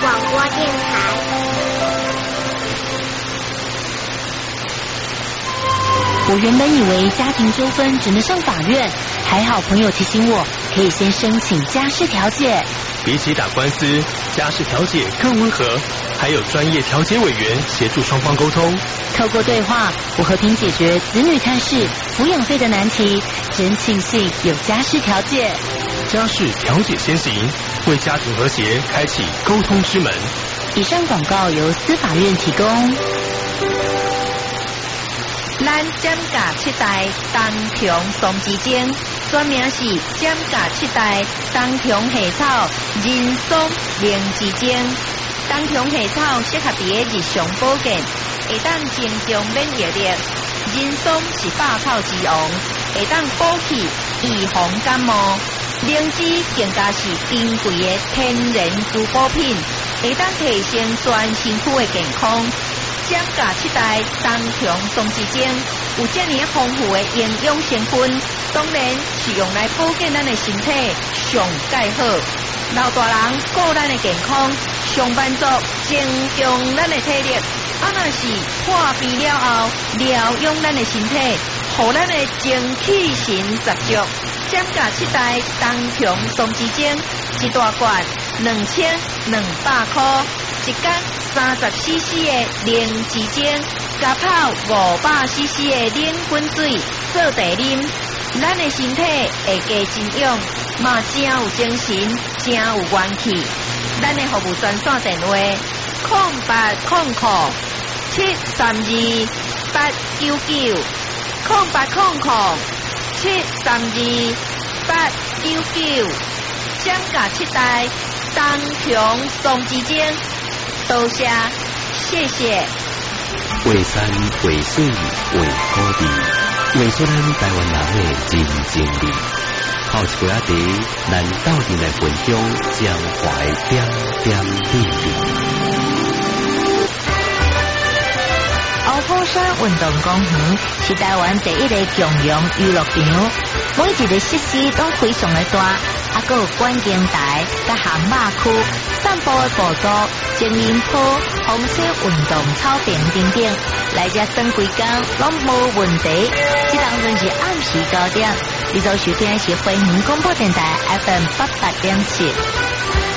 广播电台。 我原本以为家庭纠纷只能上法院，还好朋友提醒我，可以先申请家事调解。 比起打官司，家事调解更温和，还有专业调解委员协助双方沟通。 透过对话，我和平解决子女探视、抚养费的难题，真庆幸有家事调解。 家事调解先行，为家庭和谐开启沟通之门。 以上广告由司法院提供。 咱giảm价七代冬虫松枝精，专名是giảm价七代冬虫夏草人松灵芝精。冬虫夏草适合伫日常保健，会当增强免疫力。人松是百草之王，会当补气预防感冒。灵芝更加是珍贵的天然珠宝品，会当提升全身躯的健康。giảm价七代冬虫松枝精有这么丰富的营养成分，当然是用来保健咱的身体上介好。老大人顾咱的健康，上班族增强咱的体力，若是破病了后疗养咱的身体，互咱的精气神十足。giảm价七代冬虫松枝精一大罐2200块，一天30cc 的灵芝精，加泡500cc 的冷滚水做茶啉，咱的身体会加增养，嘛真有精神，真有元气。咱的服务专线电话：0800-732-899 0800-732-899，giảm价七代冬虫松枝精。多谢，谢谢。 画山画水画土地，画出咱台湾人的真情味。泡一杯仔茶，咱斗阵来分享江淮点点滴滴。 鳌峰山运动公园是台湾第一个共用娱乐场，每一个设施都非常的大，还佫有观景台、甲蛤蟆区、散步的步道、情人坡、红色运动草坪等等，来遮耍几工拢无问题。这当然是暗时9点，你所收听的是花莲广播电台 FM 88.7。